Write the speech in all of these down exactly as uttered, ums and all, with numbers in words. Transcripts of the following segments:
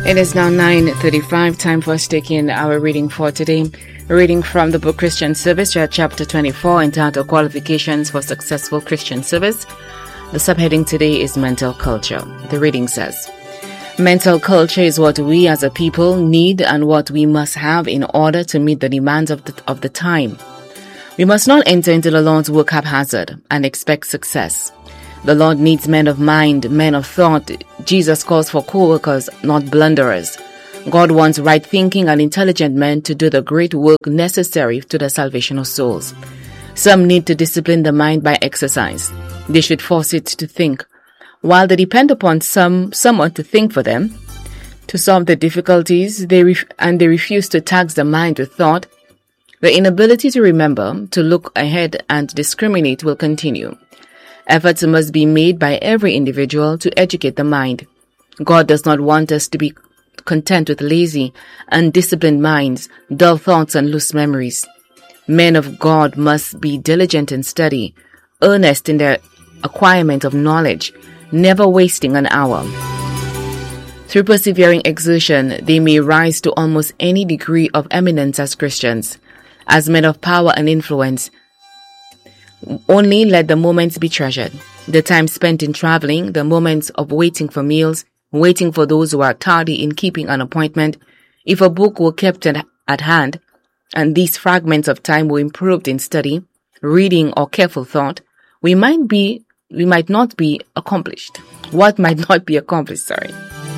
It is now nine thirty-five, time for us taking our reading for today. Reading from the book Christian Service, chapter twenty-four, entitled Qualifications for Successful Christian Service. The subheading today is Mental Culture. The reading says, Mental culture is what we as a people need and what we must have in order to meet the demands of the, of the time. We must not enter into the Lord's work haphazard and expect success. The Lord needs men of mind, men of thought. Jesus calls for co-workers, not blunderers. God wants right thinking and intelligent men to do the great work necessary to the salvation of souls. Some need to discipline the mind by exercise. They should force it to think. While they depend upon some someone to think for them, to solve the difficulties, they ref- and they refuse to tax the mind with thought, the inability to remember, to look ahead and discriminate will continue. Efforts must be made by every individual to educate the mind. God does not want us to be content with lazy, undisciplined minds, dull thoughts, and loose memories. Men of God must be diligent in study, earnest in their acquirement of knowledge, never wasting an hour. Through persevering exertion, they may rise to almost any degree of eminence as Christians. As men of power and influence, only let the moments be treasured. The time spent in traveling, the moments of waiting for meals, waiting for those who are tardy in keeping an appointment. If a book were kept at, at hand, and these fragments of time were improved in study, reading, or careful thought, we might be, we might not be accomplished. What might not be accomplished, sorry.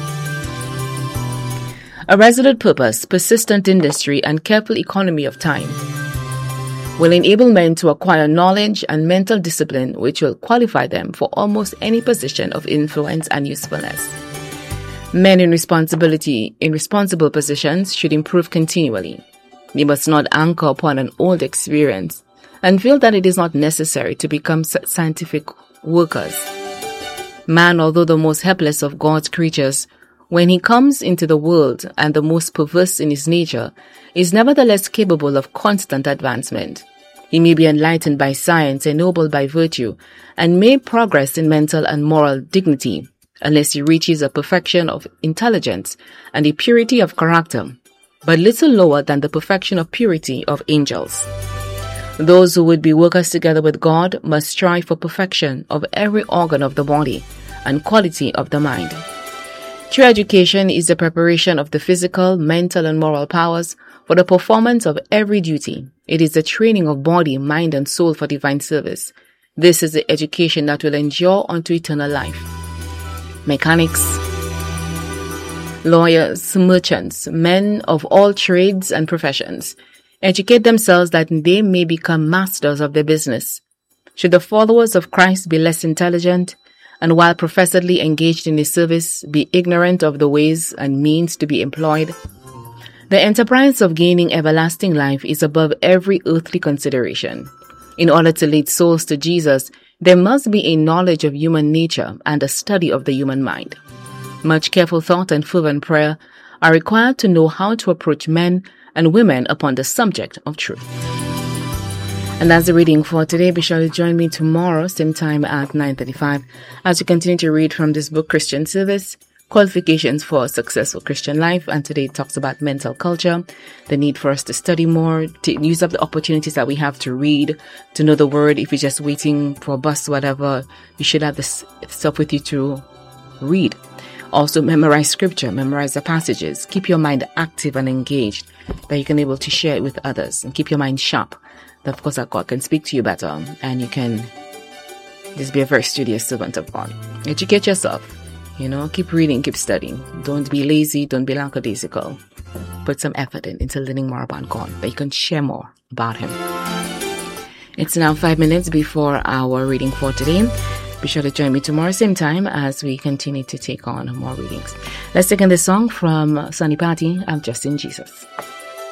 A resolute purpose, persistent industry, and careful economy of time will enable men to acquire knowledge and mental discipline which will qualify them for almost any position of influence and usefulness. Men in responsibility in responsible positions should improve continually. They must not anchor upon an old experience and feel that it is not necessary to become scientific workers. Man, although the most helpless of God's creatures, when he comes into the world and the most perverse in his nature, is nevertheless capable of constant advancement. He may be enlightened by science, ennobled by virtue, and may progress in mental and moral dignity, unless he reaches a perfection of intelligence and a purity of character, but little lower than the perfection of purity of angels. Those who would be workers together with God must strive for perfection of every organ of the body and quality of the mind. True education is the preparation of the physical, mental, and moral powers for the performance of every duty. It is the training of body, mind, and soul for divine service. This is the education that will endure unto eternal life. Mechanics, lawyers, merchants, men of all trades and professions, educate themselves that they may become masters of their business. Should the followers of Christ be less intelligent, and while professedly engaged in his service, be ignorant of the ways and means to be employed, the enterprise of gaining everlasting life is above every earthly consideration. In order to lead souls to Jesus, there must be a knowledge of human nature and a study of the human mind. Much careful thought and fervent prayer are required to know how to approach men and women upon the subject of truth. And that's the reading for today. Be sure to join me tomorrow, same time at nine thirty-five, as we continue to read from this book, Christian Service, Qualifications for a Successful Christian Life. And today it talks about mental culture, the need for us to study more, to use up the opportunities that we have to read, to know the word. If you're just waiting for a bus, whatever, you should have this stuff with you to read. Also, memorize scripture, memorize the passages. Keep your mind active and engaged, that you can be able to share it with others, and keep your mind sharp. Of course, that God can speak to you better, and you can just be a very studious servant of God. Educate yourself, you know, keep reading, keep studying. Don't be lazy, don't be lackadaisical. Put some effort in into learning more about God, that you can share more about Him. It's now five minutes before our reading for today. Be sure to join me tomorrow, same time, as we continue to take on more readings. Let's take in this song from Sonny Patty, I'm Just in Jesus.